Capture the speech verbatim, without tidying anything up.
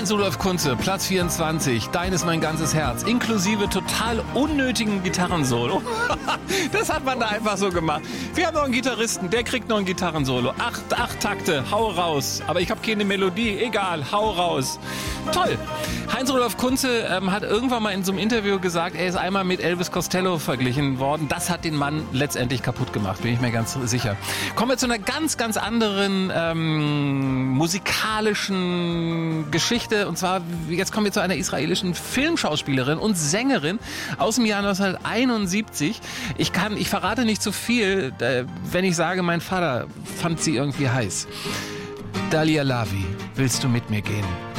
Heinz-Rudolf Kunze, Platz vierundzwanzig, Dein ist mein ganzes Herz, inklusive total unnötigen Gitarrensolo. Das hat man da einfach so gemacht. Wir haben noch einen Gitarristen, der kriegt noch ein Gitarrensolo. Acht, acht Takte, hau raus. Aber ich habe keine Melodie, egal, hau raus. Toll. Heinz-Rudolf Kunze ähm, hat irgendwann mal in so einem Interview gesagt, er ist einmal mit Elvis Costello verglichen worden. Das hat den Mann letztendlich kaputt gemacht, bin ich mir ganz sicher. Kommen wir zu einer ganz, ganz anderen ähm, musikalischen Geschichte. Und zwar, jetzt kommen wir zu einer israelischen Filmschauspielerin und Sängerin aus dem Jahr neunzehnhunderteinundsiebzig. Ich kann, ich verrate nicht zu viel, äh, wenn ich sage, mein Vater fand sie irgendwie heiß. Dalia Lavi, willst du mit mir gehen?